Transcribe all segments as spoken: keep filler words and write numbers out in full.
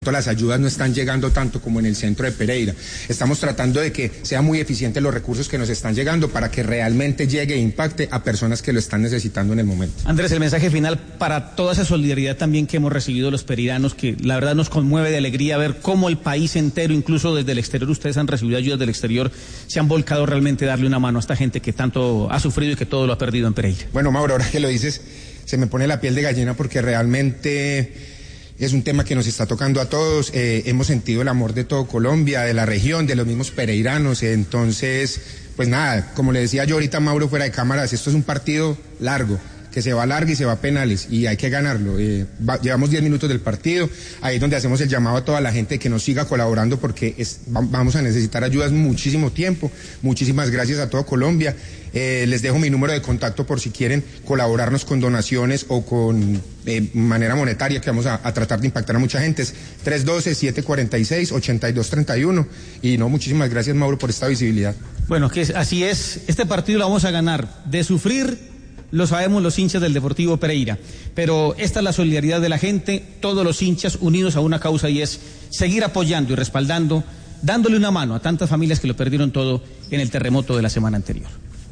las ayudas no están llegando tanto como en el centro de Pereira. Estamos tratando de que sean muy eficientes los recursos que nos están llegando para que realmente llegue e impacte a personas que lo están necesitando en el momento. Andrés, el mensaje final para toda esa solidaridad también que hemos recibido los pereiranos, que la verdad nos conmueve de alegría ver cómo el país entero, incluso desde el exterior, ustedes han recibido ayudas del exterior, se han volcado realmente a darle una mano a esta gente que tanto ha sufrido y que todo lo ha perdido en Pereira. Bueno, Mauro, ahora que lo dices, se me pone la piel de gallina porque realmente es un tema que nos está tocando a todos. Eh, hemos sentido el amor de todo Colombia, de la región, de los mismos pereiranos. Eh, entonces, pues nada, como le decía yo ahorita a Mauro fuera de cámaras, esto es un partido largo, que se va largo y se va a penales y hay que ganarlo. Eh, va, llevamos diez minutos del partido, ahí es donde hacemos el llamado a toda la gente que nos siga colaborando porque es, va, vamos a necesitar ayudas muchísimo tiempo. Muchísimas gracias a todo Colombia. Eh, les dejo mi número de contacto por si quieren colaborarnos con donaciones o con eh, manera monetaria, que vamos a, a tratar de impactar a mucha gente. Es tres uno dos, siete cuatro seis, ocho dos tres uno. Y no, muchísimas gracias, Mauro, por esta visibilidad. Bueno, que así es, este partido lo vamos a ganar. De sufrir, lo sabemos los hinchas del Deportivo Pereira, pero esta es la solidaridad de la gente, todos los hinchas unidos a una causa y es seguir apoyando y respaldando, dándole una mano a tantas familias que lo perdieron todo en el terremoto de la semana anterior.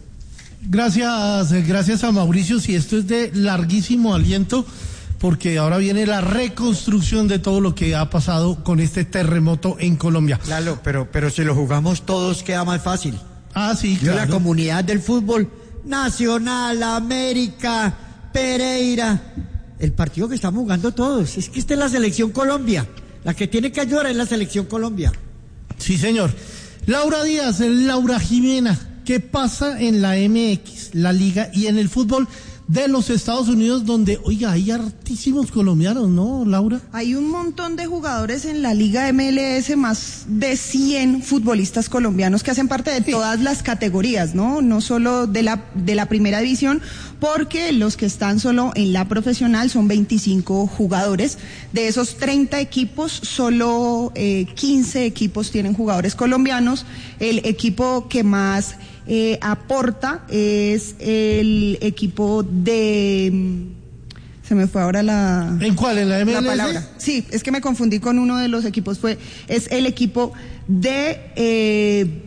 Gracias, gracias a Mauricio, si esto es de larguísimo aliento, porque ahora viene la reconstrucción de todo lo que ha pasado con este terremoto en Colombia. Claro, pero, pero si lo jugamos todos queda más fácil. Ah, sí, Yo, claro. La comunidad del fútbol, Nacional, América, Pereira, el partido que estamos jugando todos, es que esta es la selección Colombia, la que tiene que ayudar es la selección Colombia. Sí, señor. Laura Díaz, Laura Jimena, ¿qué pasa en la M X, la liga y en el fútbol de los Estados Unidos, donde, oiga, hay hartísimos colombianos, ¿no, Laura? Hay un montón de jugadores en la Liga M L S, más de cien futbolistas colombianos que hacen parte de todas las categorías, ¿no? No solo de la, de la primera división, porque los que están solo en la profesional son veinticinco jugadores. De esos treinta equipos, solo eh, quince equipos tienen jugadores colombianos. El equipo que más Eh, aporta es el equipo de... Se me fue ahora la... ¿En cuál? ¿En la M L S? La palabra. Sí, es que me confundí con uno de los equipos. Fue Es el equipo de... Eh,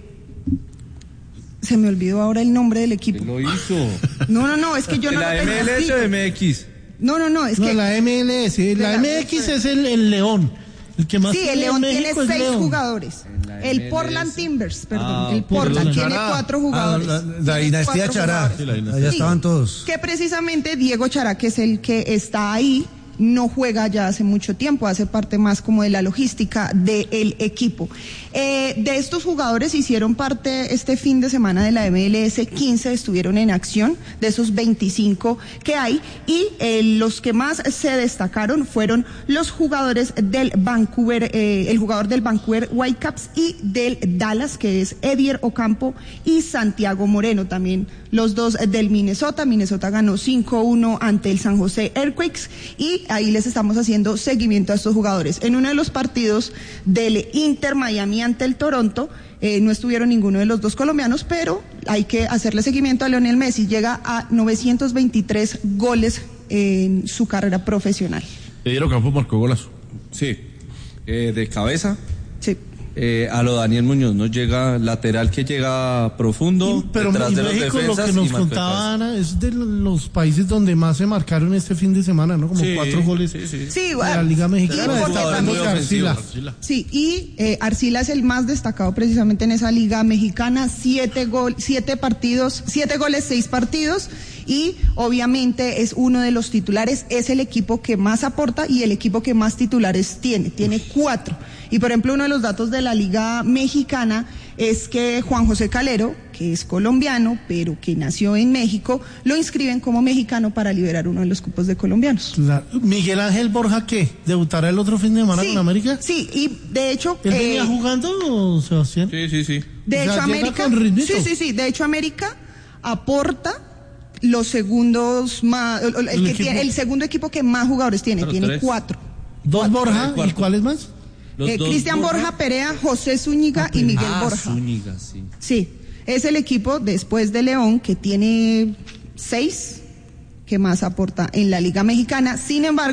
se me olvidó ahora el nombre del equipo. ¿Qué lo hizo? No, no, no, es que yo no ¿La lo M L S o M X? No, no, no, es no, que... la M L S, la, la M X es el, el León. El que más sí, el León tiene seis León. jugadores. El Portland Timbers, perdón, ah, el Portland tiene Chará. cuatro jugadores. Ah, la, la dinastía Chará, sí, la dinastía. allá Sí, estaban todos. Que precisamente Diego Chará, que es el que está ahí, no juega ya hace mucho tiempo, hace parte más como de la logística del equipo. Eh, de estos jugadores hicieron parte este fin de semana de la M L S, quince estuvieron en acción, de esos veinticinco que hay, y eh, los que más se destacaron fueron los jugadores del Vancouver, eh, el jugador del Vancouver Whitecaps y del Dallas, que es Edier Ocampo y Santiago Moreno, también los dos del Minnesota. Minnesota ganó cinco uno ante el San José Earthquakes y ahí les estamos haciendo seguimiento a estos jugadores. En uno de los partidos del Inter Miami ante el Toronto, eh, no estuvieron ninguno de los dos colombianos, pero hay que hacerle seguimiento a Lionel Messi. Llega a novecientos veintitrés goles en su carrera profesional. Edier Ocampo marcó golazo. Sí. Eh, de cabeza. Sí. Eh, a lo Daniel Muñoz, ¿no? Llega lateral que llega profundo, Y, pero detrás y de los México, defensas, lo que nos y marcó de contaba Ana, es de los países donde más se marcaron este fin de semana, ¿no? Como Sí, cuatro goles sí, sí. Sí, de la Liga Mexicana. y porque Está hablando también- de Arcila. Sí, y eh, Arcila es el más destacado precisamente en esa liga mexicana, siete gol, siete partidos, siete goles, seis partidos, y obviamente es uno de los titulares, es el equipo que más aporta y el equipo que más titulares tiene, tiene cuatro. Y por ejemplo, uno de los datos de la liga mexicana es que Juan José Calero, que es colombiano, pero que nació en México, lo inscriben como mexicano para liberar uno de los cupos de colombianos. Claro. Miguel Ángel Borja, ¿qué? ¿Debutará el otro fin de semana Sí, con América? sí, y de hecho... ¿Él eh, venía jugando, Sebastián? Sí, sí, sí. De O sea, hecho, llega América, con ritmito. sí, sí, sí, de hecho América aporta los segundos más, el, el El que equipo- tiene, el segundo equipo que más jugadores tiene, Claro, tiene tres. cuatro. Dos Borja, ¿y cuarto. cuáles más? Los Eh, dos Cristian Borja, Perea, José Zúñiga y Miguel Ah, Borja. Zúñiga, sí. Sí, es el equipo después de León que tiene seis, que más aporta en la Liga Mexicana. Sin embargo,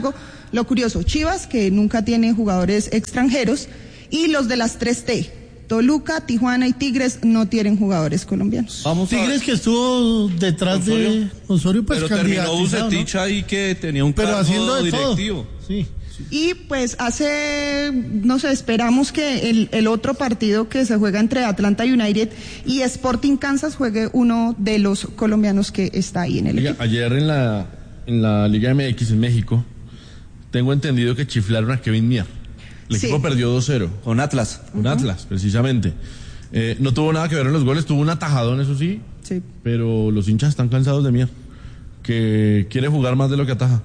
lo curioso, Chivas, que nunca tiene jugadores extranjeros, y los de las tres T, Toluca, Tijuana y Tigres, no tienen jugadores colombianos. Vamos Tigres que estuvo detrás Osorio. de Osorio, pues pero terminó Bucetich, ¿no? Ahí que tenía un pero haciendo de directivo. Todo. Sí. Y pues hace, no sé, esperamos que el, el otro partido que se juega entre Atlanta United y Sporting Kansas juegue uno de los colombianos que está ahí en el Oiga, equipo. Ayer en la, en la Liga M X en México, tengo entendido que chiflaron a Kevin Mier. El sí. equipo perdió dos cero. Con Atlas. Con uh-huh. Atlas, precisamente. Eh, no tuvo nada que ver en los goles, tuvo un atajadón, eso sí, sí. Pero los hinchas están cansados de Mier, que quiere jugar más de lo que ataja.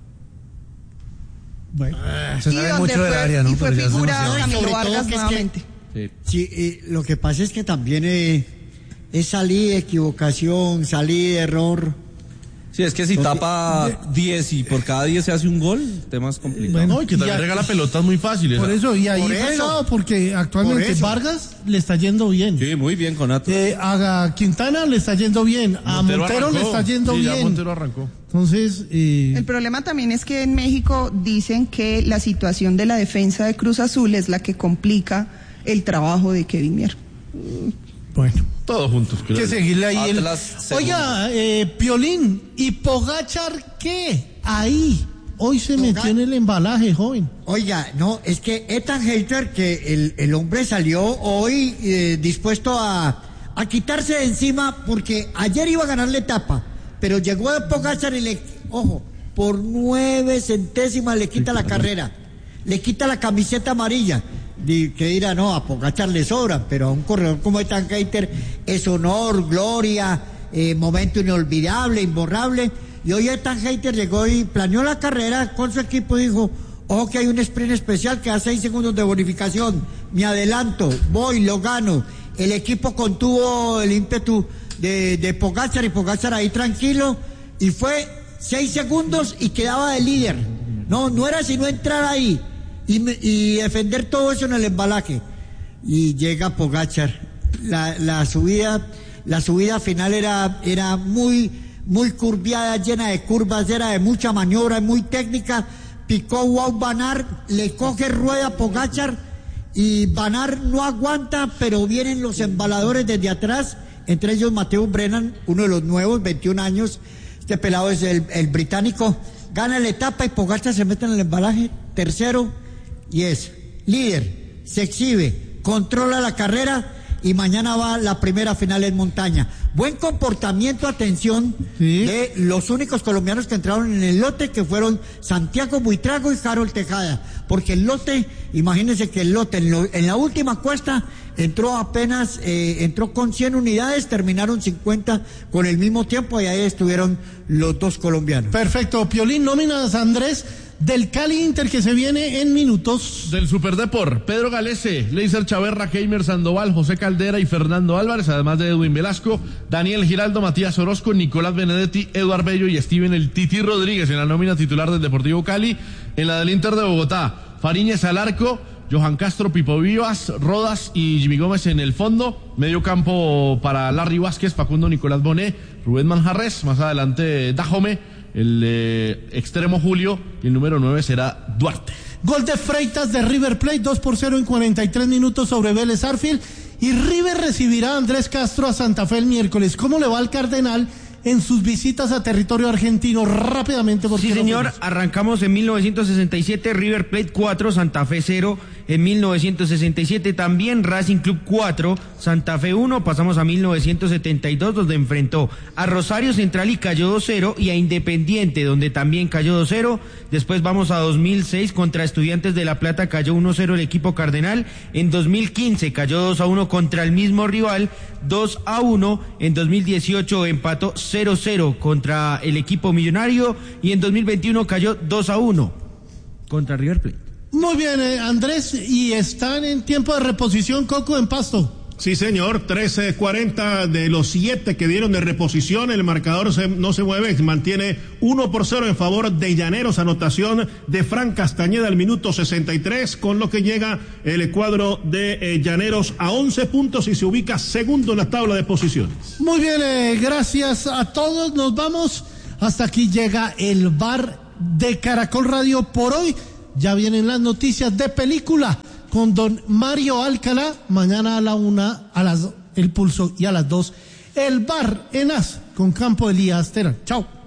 Bueno, eh, se sabe mucho fue, del área, ¿no? Y fue figura no, Camilo Vargas que nuevamente. Que, sí, sí eh, lo que pasa es que también eh, es salir de equivocación, salir de error. Sí, es que si Porque, tapa diez y por cada diez se hace un gol, el tema es complicado. Bueno, y que también regala pelotas muy fáciles. Por eso, y ahí es porque actualmente Vargas le está yendo bien. Sí, muy bien con Atlas. Eh, a Quintana le está yendo bien, a Montero, Montero le está yendo sí, bien. Ya Montero arrancó. Entonces, eh... el problema también es que en México dicen que la situación de la defensa de Cruz Azul es la que complica el trabajo de Kevin Mier. Bueno. Todos juntos, creo. Que seguirle ahí. El... Segundo. Oiga, eh, Piolín, ¿y Pogačar qué? Ahí. Hoy se Poga... metió en el embalaje, joven. Oiga, no, es que Ethan Hayter, que el, el hombre salió hoy eh, dispuesto a, a quitarse de encima, porque ayer iba a ganar la etapa, pero llegó a Pogačar y le, ojo, por nueve centésimas le quita la carrera, le quita la camiseta amarilla. Que dirá, no, a Pogačar le sobra, pero a un corredor como Ethan Hayter es honor, gloria, eh, momento inolvidable, imborrable. Y hoy Ethan Hayter llegó y planeó la carrera con su equipo y dijo, ojo que hay un sprint especial que da seis segundos de bonificación, me adelanto, voy, lo gano. El equipo contuvo el ímpetu de, de Pogačar y Pogačar ahí tranquilo, y fue seis segundos y quedaba de líder. No, no era sino entrar ahí y, y defender todo eso en el embalaje. Y llega Pogačar. La, la subida, la subida final era, era muy, muy curviada, llena de curvas, era de mucha maniobra, muy técnica. Picó Wout van Aert, le coge rueda a Pogačar y Van Aert no aguanta, pero vienen los embaladores desde atrás, entre ellos Mateo Brennan, uno de los nuevos, veintiún años. Este pelado es el, el británico. Gana la etapa y Pogačar se mete en el embalaje, tercero, y es líder, se exhibe, controla la carrera y mañana va la primera final en montaña. Buen comportamiento, atención, ¿sí?, de los únicos colombianos que entraron en el lote, que fueron Santiago Buitrago y Harold Tejada, porque el lote, imagínense que el lote en, lo, en la última cuesta entró apenas, eh, entró con cien unidades, terminaron cincuenta con el mismo tiempo y ahí estuvieron los dos colombianos. Perfecto, Piolín, nóminas, Andrés, del Cali Inter que se viene en minutos. Del Superdepor, Pedro Galese, Leiser Chaverra, Heimer Sandoval, José Caldera y Fernando Álvarez, además de Edwin Velasco, Daniel Giraldo, Matías Orozco, Nicolás Benedetti, Eduard Bello y Steven El Titi Rodríguez en la nómina titular del Deportivo Cali. En la del Inter de Bogotá, Fariñez al arco, Johan Castro, Pipo Vivas, Rodas y Jimmy Gómez en el fondo. Medio campo para Larry Vázquez, Facundo Nicolás Bonet, Rubén Manjarres, más adelante Dajome, el eh, extremo Julio, y el número nueve será Duarte. Gol de Freitas de River Plate, dos por cero en cuarenta y tres minutos sobre Vélez Sarsfield, y River recibirá a Andrés Castro a Santa Fe el miércoles. ¿Cómo le va al Cardenal en sus visitas a territorio argentino? Rápidamente, porque sí, señor, arrancamos en mil novecientos sesenta y siete, River Plate cuatro, Santa Fe cero. En mil novecientos sesenta y siete también Racing Club cuatro, Santa Fe uno. Pasamos a mil novecientos setenta y dos, donde enfrentó a Rosario Central y cayó dos cero, y a Independiente, donde también cayó dos cero. Después vamos a dos mil seis, contra Estudiantes de La Plata cayó uno cero el equipo cardenal. En dos mil quince cayó dos a uno contra el mismo rival, dos a uno. En dos mil dieciocho empató cero cero contra el equipo millonario, y en dos mil veintiuno cayó dos a uno contra River Plate. Muy bien, eh, Andrés, y están en tiempo de reposición, Coco, en Pasto. Sí, señor, trece cuarenta de los siete que dieron de reposición, el marcador se, no se mueve, mantiene uno por cero en favor de Llaneros, anotación de Fran Castañeda al minuto sesenta y tres, con lo que llega el cuadro de eh, Llaneros a once puntos y se ubica segundo en la tabla de posiciones. Muy bien, eh, gracias a todos, nos vamos, hasta aquí llega el V A R de Caracol Radio por hoy. Ya vienen las noticias de película con don Mario Alcalá. Mañana a la una, a las El Pulso y a las dos, El Bar en As con Campo Elías Terán. Chao.